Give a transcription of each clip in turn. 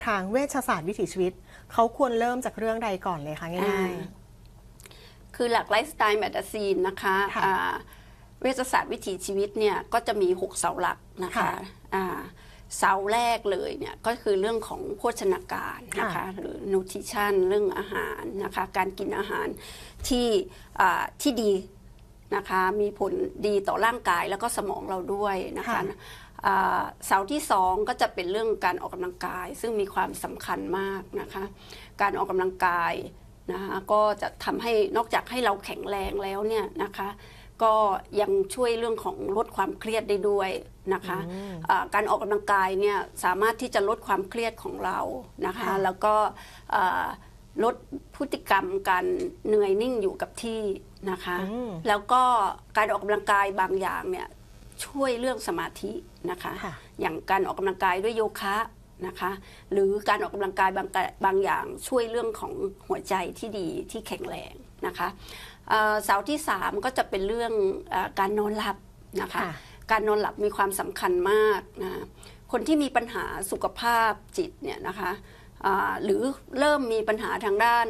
ทางเวชศาสตร์วิถีชีวิตเขาควรเริ่มจากเรื่องใดก่อนเลยคะง่ายๆคือหลักไลฟ์สไตล์แมกาซีนนะคะเวชศาสตร์วิถีชีวิตเนี่ยก็จะมี6เสาหลักนะคะเสาแรกเลยเนี่ยก็คือเรื่องของโภชนาการนะคะหรือ nutrition เรื่องอาหารนะคะการกินอาหารที่ดีนะคะมีผลดีต่อร่างกายแล้วก็สมองเราด้วยนะคะเสาที่2ก็จะเป็นเรื่องการออกกำลังกายซึ่งมีความสำคัญมากนะคะการออกกำลังกายนะคะก็จะทำให้นอกจากให้เราแข็งแรงแล้วเนี่ยนะคะก็ยังช่วยเรื่องของลดความเครียดได้ด้วยนะคะการออกกำลังกายเนี่ยสามารถที่จะลดความเครียดของเรานะคะแล้วก็ลดพฤติกรรมการเหนื่อยนิ่งอยู่กับที่นะคะแล้วก็การออกกำลังกายบางอย่างเนี่ยช่วยเรื่องสมาธินะคะอย่างการออกกำลังกายด้วยโยคะนะคะหรือการออกกำลังกายบางอย่างช่วยเรื่องของหัวใจที่ดีที่แข็งแรงนะคะเสาที่3ก็จะเป็นเรื่องการนอนหลับนะคะการนอนหลับมีความสำคัญมากนะคนที่มีปัญหาสุขภาพจิตเนี่ยนะคะหรือเริ่มมีปัญหาทางด้าน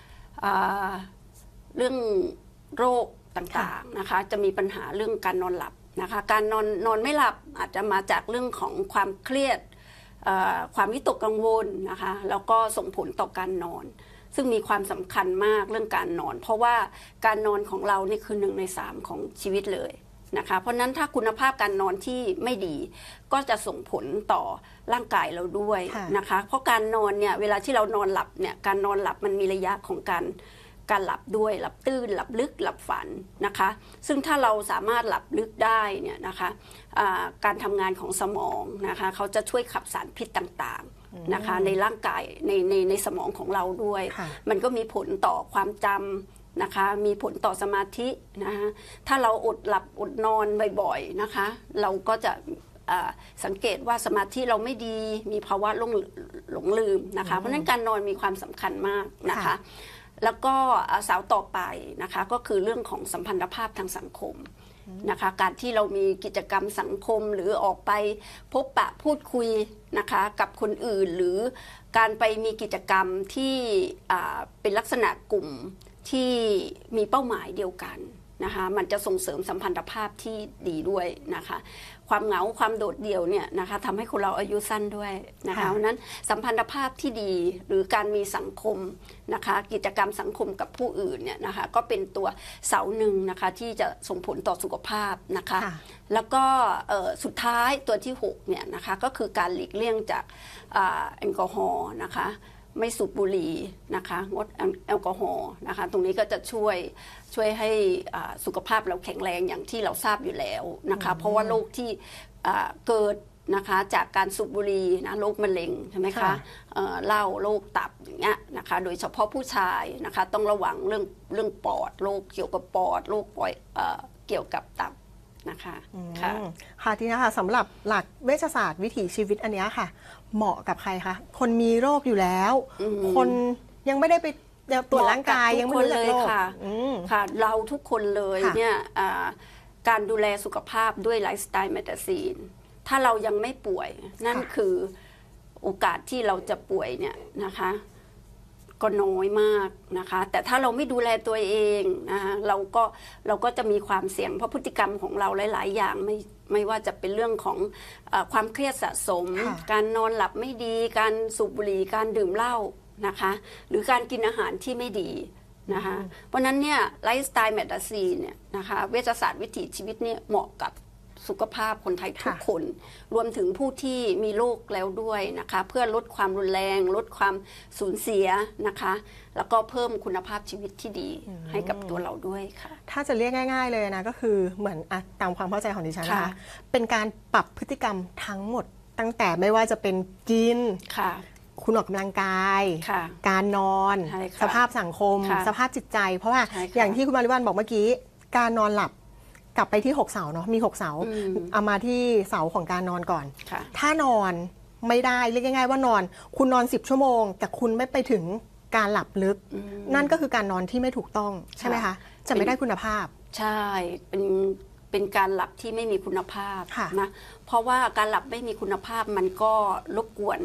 เรื่องโรคต่างๆนะคะจะมีปัญหาเรื่องการนอนหลับนะคะการนอนไม่หลับอาจจะมาจากเรื่องของความเครียดความวิตกกังวลนะคะแล้วก็ส่งผลต่อการนอนซึ่งมีความสำคัญมากเรื่องการนอนเพราะว่าการนอนของเรานี่คือ1 ใน 3ของชีวิตเลยนะคะเพราะนั้นถ้าคุณภาพการนอนที่ไม่ดีก็จะส่งผลต่อร่างกายเราด้วยนะคะเพราะการนอนเนี่ยเวลาที่เรานอนหลับเนี่ยการนอนหลับมันมีระยะของการหลับด้วยหลับตื้นหลับลึกหลับฝันนะคะซึ่งถ้าเราสามารถหลับลึกได้เนี่ยนะคะการทำงานของสมองนะคะเขาจะช่วยขับสารพิษต่างๆนะคะในร่างกายในสมองของเราด้วยมันก็มีผลต่อความจำนะคะมีผลต่อสมาธินะคะถ้าเราอดหลับอดนอนบ่อยๆนะคะเราก็จะสังเกตว่าสมาธิเราไม่ดีมีภาวะหลงลืมนะคะเพราะฉะนั้นการนอนมีความสำคัญมากนะคะแล้วก็เสาต่อไปนะคะก็คือเรื่องของสัมพันธภาพทางสังคมนะคะการที่เรามีกิจกรรมสังคมหรือออกไปพบปะพูดคุยนะคะกับคนอื่นหรือการไปมีกิจกรรมที่เป็นลักษณะกลุ่มที่มีเป้าหมายเดียวกันนะคะมันจะส่งเสริมสัมพันธภาพที่ดีด้วยนะคะความเหงาความโดดเดี่ยวเนี่ยนะคะทำให้คนเราอายุสั้นด้วยนะคะเพราะนั้นสัมพันธภาพที่ดีหรือการมีสังคมนะคะกิจกรรมสังคมกับผู้อื่นเนี่ยนะคะก็เป็นตัวเสาหนึ่งนะคะที่จะส่งผลต่อสุขภาพนะคะแล้วก็สุดท้ายตัวที่6เนี่ยนะคะก็คือการหลีกเลี่ยงจากแอลกอฮอล์นะคะไม่สูบบุหรี่นะคะงดแอลกอฮอล์นะคะตรงนี้ก็จะช่วยให้สุขภาพเราแข็งแรงอย่างที่เราทราบอยู่แล้วนะคะเพราะว่าโรคที่เกิดนะคะจากการสูบบุหรี่นะโรคมะเร็งใช่ไหมคะเหล้าโรคตับอย่างเงี้ยนะคะโดยเฉพาะผู้ชายนะคะต้องระวังเรื่องปอดโรคเกี่ยวกับปอดโรคเกี่ยวกับตับนะคะค่ะทีนี้ค่ะสำหรับหลักเวชศาสตร์วิถีชีวิตอันนี้ค่ะเหมาะกับใครคะคนมีโรคอยู่แล้วคนยังไม่ได้ไปตรวจร่างกายยังไม่รู้จักโรคค่ะเราทุกคนเลยเนี่ยการดูแลสุขภาพด้วยไลฟ์สไตล์เมตาซีนถ้าเรายังไม่ป่วยนั่นคือโอกาสที่เราจะป่วยเนี่ยนะคะก็น้อยมากนะคะแต่ถ้าเราไม่ดูแลตัวเองนะคะเราก็จะมีความเสี่ยงเพราะพฤติกรรมของเราหลายๆอย่างไม่ว่าจะเป็นเรื่องของความเครียดสะสมการนอนหลับไม่ดีการสูบบุหรี่การดื่มเหล้านะคะหรือการกินอาหารที่ไม่ดีนะคะเพราะนั้นเนี่ยไลฟ์สไตล์เมตาซีนเนี่ยนะคะเวชศาสตร์วิถีชีวิตเนี่ยเหมาะกับสุขภาพคนไทยทุกคนรวมถึงผู้ที่มีโรคแล้วด้วยนะคะเพื่อลดความรุนแรงลดความสูญเสียนะคะแล้วก็เพิ่มคุณภาพชีวิตที่ดีให้กับตัวเราด้วยค่ะถ้าจะเรียกง่ายๆเลยนะก็คือเหมือนตามความเข้าใจของดิฉันนะคะเป็นการปรับพฤติกรรมทั้งหมดตั้งแต่ไม่ว่าจะเป็นกินคุณออกกำลังกายการนอนสภาพสังคมสภาพจิตใจเพราะว่าอย่างที่คุณมาริวันบอกเมื่อกี้การนอนหลับกลับไปที่6เสาเนาะมี6เสาเอามาที่เสาของการนอนก่อนถ้านอนไม่ได้เรียกง่ายๆว่านอนคุณนอน10ชั่วโมงแต่คุณไม่ไปถึงการหลับลึกนั่นก็คือการนอนที่ไม่ถูกต้องใช่ไหมคะจะไม่ได้คุณภาพใช่เป็นการหลับที่ไม่มีคุณภาพนะเพราะว่าการหลับไม่มีคุณภาพมันก็รบกวน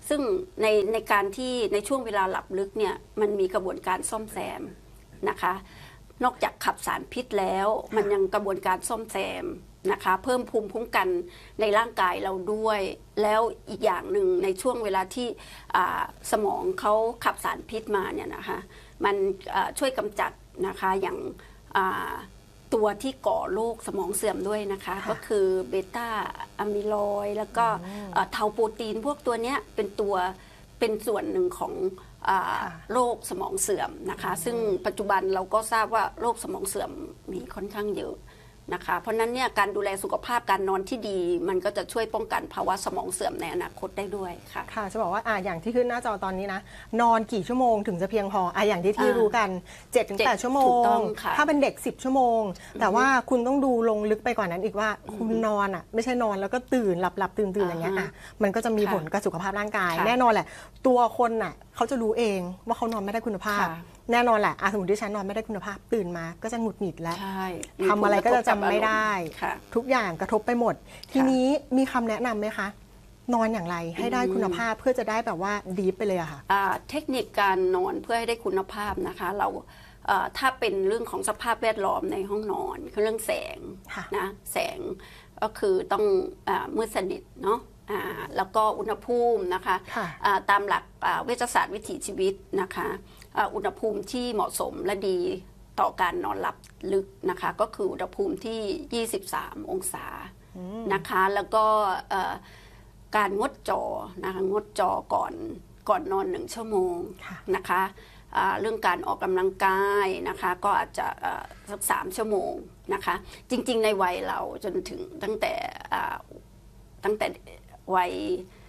ซึ่งในการที่ในช่วงเวลาหลับลึกเนี่ยมันมีกระบวนการซ่อมแซมนะคะนอกจากขับสารพิษแล้วมันยังกระบวนการซ่อมแซมนะคะเพิ่มภูมิคุ้มกันในร่างกายเราด้วยแล้วอีกอย่างหนึ่งในช่วงเวลาที่สมองเขาขับสารพิษมาเนี่ยนะคะมันช่วยกำจัดนะคะอย่างตัวที่ก่อโรคสมองเสื่อมด้วยนะคะก็คือเบต้าอะมิลอยด์แล้วก็เทาโปรตีนพวกตัวเนี้ยเป็นส่วนหนึ่งของโรคสมองเสื่อมนะคะซึ่งปัจจุบันเราก็ทราบว่าโรคสมองเสื่อมมีค่อนข้างเยอะนะคะเพราะนั้นเนี่ยการดูแลสุขภาพการนอนที่ดีมันก็จะช่วยป้องกันภาวะสมองเสื่อมในอนาคตได้ด้วยค่ะค่ะจะบอกว่าอย่างที่ขึ้นหน้าจอตอนนี้นะนอนกี่ชั่วโมงถึงจะเพียงพออย่างที่รู้กัน 7-8 ชั่วโมงถ้าเป็นเด็ก10 ชั่วโมงแต่ว่าคุณต้องดูลงลึกไปกว่านั้นอีกว่าคุณนอนไม่ใช่นอนแล้วก็ตื่นหลับตื่นอย่างเงี้ยมันก็จะมีผลกับสุขภาพร่างกายแน่นอนแหละตัวคนเขาจะรู้เองว่าเขานอนไม่ได้คุณภาพแน่นอนแหละสมมติที่ฉันนอนไม่ได้คุณภาพตื่นมาก็จะหงุดหงิดแล้วทำอะไรก็จะจำไม่ได้ทุกอย่างกระทบไปหมดทีนี้มีคำแนะนำไหมคะนอนอย่างไรให้ได้คุณภาพเพื่อจะได้แบบว่าดีฟไปเลยอะค่ะเทคนิคการนอนเพื่อให้ได้คุณภาพนะคะเราถ้าเป็นเรื่องของสภาพแวดล้อมในห้องนอนคือเรื่องแสงนะแสงก็คือต้องมืดสนิทเนาะแล้วก็อุณหภูมินะคะตามหลักเวชศาสตร์วิถีชีวิตนะคะอุณหภูมิที่เหมาะสมและดีต่อการนอนหลับลึกนะคะก็คืออุณหภูมิที่23 องศานะคะแล้วก็การงดจอนะคะงดจอก่อนนอน1 ชั่วโมงนะคะเรื่องการออกกำลังกายนะคะก็อาจจะสัก3 ชั่วโมงนะคะจริงๆในวัยเราจนถึงตั้งแต่วัย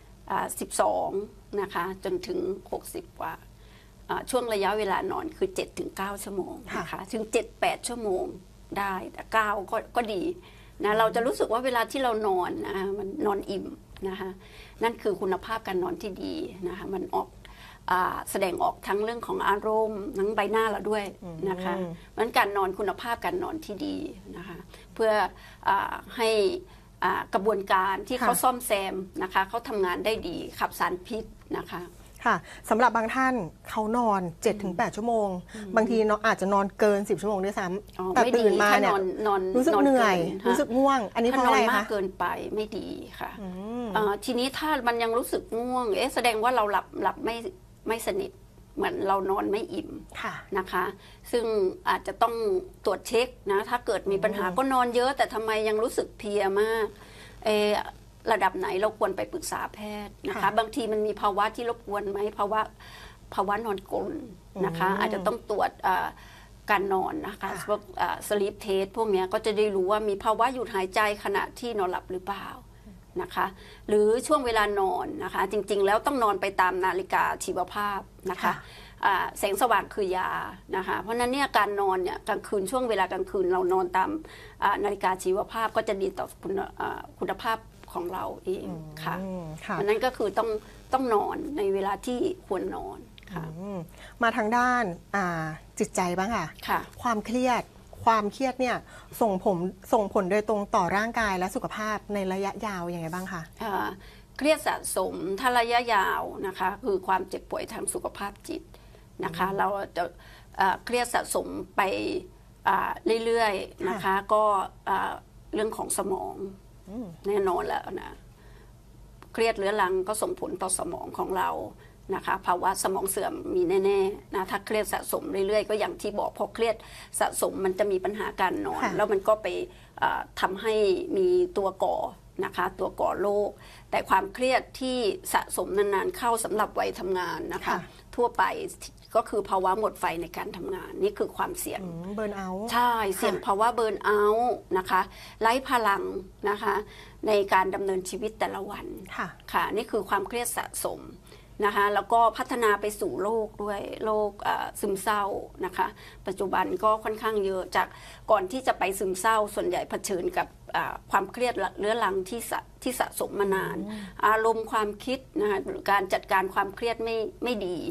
12นะคะจนถึง60กว่าช่วงระยะเวลานอนคือ 7-9 ชั่วโมงนะคะถึง 7-8 ชั่วโมงได้แต่9ก็ดีนะเราจะรู้สึกว่าเวลาที่เรานอนนะมันนอนอิ่มนะคะนั่นคือคุณภาพการนอนที่ดีนะคะมันออกแสดงออกทั้งเรื่องของอารมณ์ทั้งใบหน้าเราด้วยนะคะมันการนอนคุณภาพการนอนที่ดีนะคะเพื่อให้กระบวนการที่เขาซ่อมแซมนะคะเขาทำงานได้ดีขับสารพิษนะคะค่ะสำหรับบางท่านเขานอน 7-8 ชั่วโมงบางทีอาจจะนอนเกิน10 ชั่วโมงด้วยซ้ำแต่ตื่นมาเนี่ยรู้สึกเหนื่อยรู้สึกง่วงอันนี้เพราะอะไรคะมากเกินไปไม่ดีค่ะทีนี้ถ้ามันยังรู้สึกง่วงแสดงว่าเราหลับไม่สนิทเหมือนเรานอนไม่อิ่มนะคะซึ่งอาจจะต้องตรวจเช็คนะถ้าเกิดมีปัญหาก็นอนเยอะแต่ทำไมยังรู้สึกเพลียมากระดับไหนเราควรไปปรึกษาแพทย์นะคะบางทีมันมีภาวะที่รบกวนไหมภาวะนอนกลนนะคะอาจจะต้องตรวจการนอนนะคะพวกสลีปเทสพวกนี้ก็จะได้รู้ว่ามีภาวะหยุดหายใจขณะที่นอนหลับหรือเปล่านะคะหรือช่วงเวลานอนนะคะจริงๆแล้วต้องนอนไปตามนาฬิกาชีวภาพนะคะแสงสว่างคือยานะคะเพราะนั้นเนี่ยการนอนเนี่ยกลางคืนช่วงเวลากลางคืนเรานอนตามนาฬิกาชีวภาพก็จะดีต่อคุณภาพของเราเองค่ะอันนั้นก็คือต้องนอนในเวลาที่ควรนอนค่ะมาทางด้านจิตใจบ้างค่ะความเครียดเนี่ยส่งผลโดยตรงต่อร่างกายและสุขภาพในระยะยาวยังไงบ้างคะเครียดสะสมถ้าระยะยาวนะคะคือความเจ็บป่วยทางสุขภาพจิตนะคะเราจะเครียดสะสมไปเรื่อยๆนะคะก็เรื่องของสมองแน่นอนแล้วนะเครียดเรื้อรังก็ส่งผลต่อสมองของเรานะคะภาวะสมองเสื่อมมีแน่ๆนะถ้าเครียดสะสมเรื่อยๆก็อย่างที่บอกพอเครียดสะสมมันจะมีปัญหาการนอนแล้วมันก็ไปทำให้มีตัวก่อนะคะตัวก่อโรคแต่ความเครียดที่สะสมนานๆเข้าสำหรับวัยทำงานนะคะทั่วไปก็คือภาวะหมดไฟในการทำงานนี่คือความเสี่ยงเบิร์นเอาท์ใช่เสี่ยงภาวะเบิร์นเอาท์นะคะไร้พลังนะคะในการดำเนินชีวิตแต่ละวันค่ะนี่คือความเครียดสะสมนะคะแล้วก็พัฒนาไปสู่โรคด้วยโรคซึมเศร้านะคะปัจจุบันก็ค่อนข้างเยอะจากก่อนที่จะไปซึมเศร้าส่วนใหญ่เผชิญกับความเครียดเรื้อรังที่สะสมมานานอารมณ์ความคิดนะคะการจัดการความเครียดไม่ดี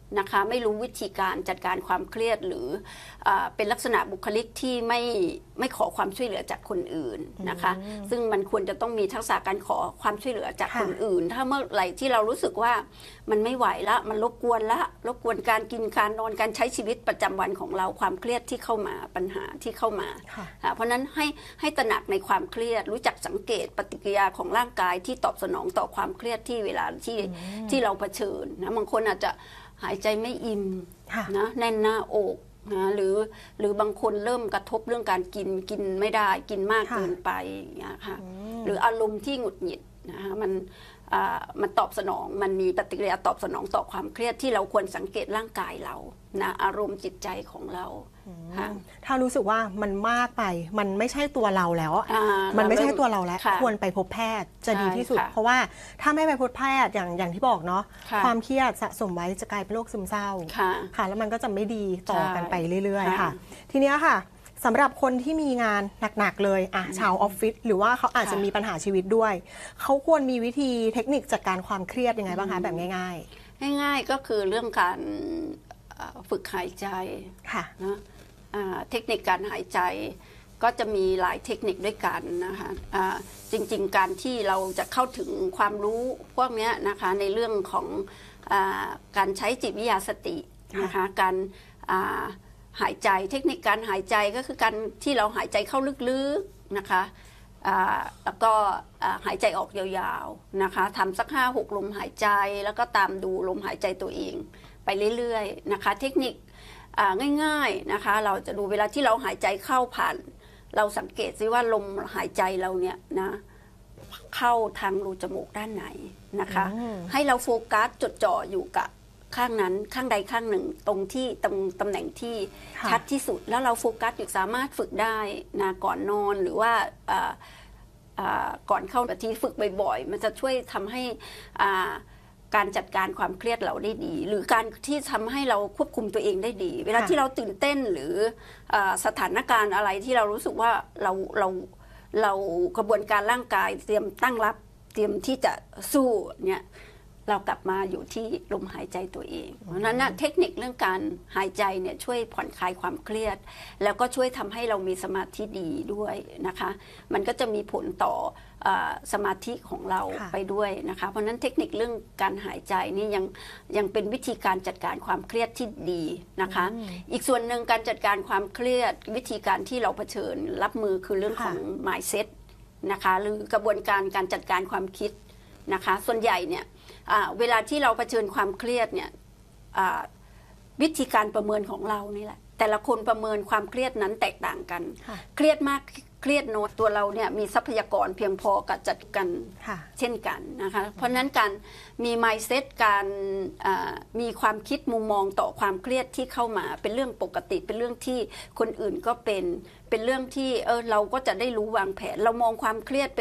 นะคะไม่รู้วิธีการจัดการความเครียดหรือเป็นลักษณะบุคลิกที่ไม่ขอความช่วยเหลือจากคนอื่นนะคะซึ่งมันควรจะต้องมีทักษะการขอความช่วยเหลือจากคนอื่นถ้าเมื่อไหร่ที่เรารู้สึกว่ามันไม่ไหวละมันรบกวนการกินการนอนการใช้ชีวิตประจำวันของเราความเครียดที่เข้ามาปัญหาที่เข้ามาเพราะนั้นให้ตระหนักในความเครียดรู้จักสังเกตปฏิกิริยาของร่างกายที่ตอบสนองต่อความเครียดที่เวลาที่เราเผชิญนะบางคนอาจจะหายใจไม่อิ่มนะแน่นหน้าอกนะหรือบางคนเริ่มกระทบเรื่องการกินไม่ได้กินมากเกินไปอย่างเงี้ยค่ะหรืออารมณ์ที่หงุดหงิดนะคะมันตอบสนองมันมีปฏิกิริยาตอบสนองต่อความเครียดที่เราควรสังเกตร่างกายเรานะอารมณ์จิตใจของเราถ้ารู้สึกว่ามันมากไปมันไม่ใช่ตัวเราแล้วมันไม่ใช่ตัวเราแล้วควรไปพบแพทย์จะดีที่สุดเพราะว่าถ้าไม่ไปพบแพทย์อย่างที่บอกเนาะความเครียดสะสมไว้จะกลายเป็นโรคซึมเศร้าค่ะแล้วมันก็จะไม่ดีต่อกันไปเรื่อยๆค่ะทีนี้ค่ะสำหรับคนที่มีงานหนักๆเลยชาวออฟฟิศหรือว่าเขาอาจจะมีปัญหาชีวิตด้วยเขาควรมีวิธีเทคนิคจัดการความเครียดยังไงบ้างคะแบบง่ายๆก็คือเรื่องการฝึกหายใจนะเทคนิคการหายใจก็จะมีหลายเทคนิคด้วยกันนะคะจริงๆการที่เราจะเข้าถึงความรู้พวกนี้นะคะในเรื่องของการใช้จิตวิทยาสตินะคะการหายใจเทคนิคการหายใจก็คือการที่เราหายใจเข้าลึกๆนะคะแล้วก็หายใจออกยาวๆนะคะทำสัก 5-6 ลมหายใจแล้วก็ตามดูลมหายใจตัวเองไปเรื่อยๆนะคะเทคนิคง่ายๆนะคะเราจะดูเวลาที่เราหายใจเข้าผ่านเราสังเกตซิว่าลมหายใจเราเนี่ยนะเข้าทางรูจมูกด้านไหนนะคะให้เราโฟกัสจดจ่ออยู่กับข้างนั้นข้างใดข้างหนึ่งตรงที่ตำแหน่งที่ชัดที่สุดแล้วเราโฟกัสอยู่สามารถฝึกได้นะก่อนนอนหรือว่าก่อนเข้าที่ฝึกบ่อยๆมันจะช่วยทำให้การจัดการความเครียดเราได้ดีหรือการที่ทำให้เราควบคุมตัวเองได้ดีเวลาที่เราตื่นเต้นหรือสถานการณ์อะไรที่เรารู้สึกว่าเรากระบวนการร่างกายเตรียมตั้งรับเตรียมที่จะสู้เนี่ยเรากลับมาอยู่ที่ลมหายใจตัวเองเพราะฉะนั้นเทคนิคเรื่องการหายใจเนี่ยช่วยผ่อนคลายความเครียดแล้วก็ช่วยทำให้เรามีสมาธิดีด้วยนะคะมันก็จะมีผลต่อสมาธิของเราไปด้วยนะคะเพราะฉะนั้นเทคนิคเรื่องการหายใจนี่ยังเป็นวิธีการจัดการความเครียดที่ดีนะคะอีกส่วนหนึ่งการจัดการความเครียดวิธีการที่เราเผชิญรับมือคือเรื่องของ mindset นะคะหรือกระบวนการการจัดการความคิดนะคะส่วนใหญ่เนี่ยเวลาที่เราเผชิญความเครียดเนี่ยวิธีการประเมินของเรานี่แหละแต่ละคนประเมินความเครียดนั้นแตกต่างกันเครียดมากเครียดน้อยตัวเราเนี่ยมีทรัพยากรเพียงพอกับจัดกันเช่นกันนะคะเพราะนั้นการมี mindset การมีความคิดมุมมองต่อความเครียดที่เข้ามาเป็นเรื่องปกติเป็นเรื่องที่คนอื่นก็เป็นเรื่องที่เราก็จะได้รู้วางแผนเรามองความเครียด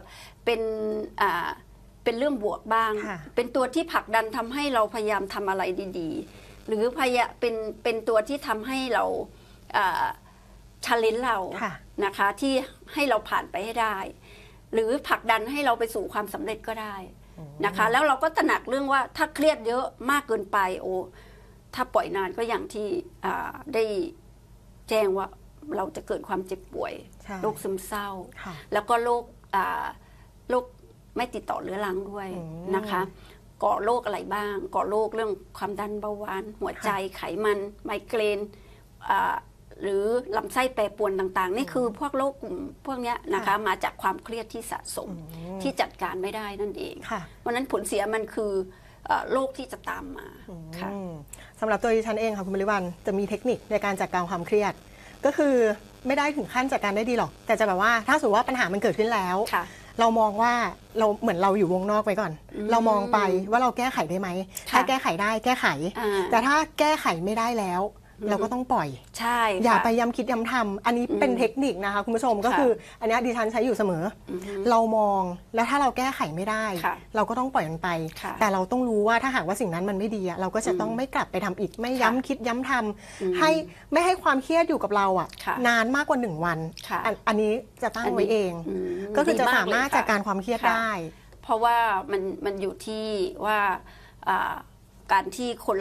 เป็นเรื่องบวกบ้างเป็นตัวที่ผลักดันทำให้เราพยายามทำอะไรดีๆหรือพยายามเป็นตัวที่ทำให้เราchallenge เรานะคะที่ให้เราผ่านไปให้ได้หรือผลักดันให้เราไปสู่ความสำเร็จก็ได้นะคะแล้วเราก็ตระหนักเรื่องว่าถ้าเครียดเยอะมากเกินไปถ้าปล่อยนานก็อย่างที่ได้แจ้งว่าเราจะเกิดความเจ็บป่วยโรคซึมเศร้าแล้วก็โรคไม่ติดต่อเรื้อรังด้วยนะคะก่อโรคอะไรบ้างก่อโรคเรื่องความดันเบาหวานหัวใจไขมันไมเกรนหรือลำไส้แปรปรวนต่างๆนี่คือพวกโรคกลุ่มพวกนี้นะคะมาจากความเครียดที่สะสมที่จัดการไม่ได้นั่นเองเพราะนั้นผลเสียมันคือโรคที่จะตามมาค่ะสำหรับตัวดิฉันเองค่ะคุณบริวรรณจะมีเทคนิคในการจัดการความเครียดก็คือไม่ได้ถึงขั้นจัดการได้ดีหรอกแต่จะแบบว่าถ้าสมมติว่าปัญหามันเกิดขึ้นแล้วเรามองว่าเราเหมือนเราอยู่วงนอกไปก่อนเรามองไปว่าเราแก้ไขได้ไหมถ้าแก้ไขได้แก้ไขแต่ถ้าแก้ไขไม่ได้แล้วเราก็ต้องปล่อยใช่อย่าไปย้ำคิดย้ำทำอันนี้เป็นเทคนิคนะคะคุณผู้ชมก็คืออันนี้ดิฉันใช้อยู่เสมอเรามองแล้วถ้าเราแก้ไขไม่ได้เราก็ต้องปล่อยมันไปแต่เราต้องรู้ว่าถ้าหากว่าสิ่งนั้นมันไม่ดีเราก็จะต้องไม่กลับไปทำอีกไม่ย้ำคิดย้ำทำให้ไม่ให้ความเครียดอยู่กับเรานานมากกว่า1 วันอันนี้จะตั้งไว้เองก็คือจะสามารถจัดการความเครียดได้เพราะว่ามันอยู่ที่ว่าการที่คน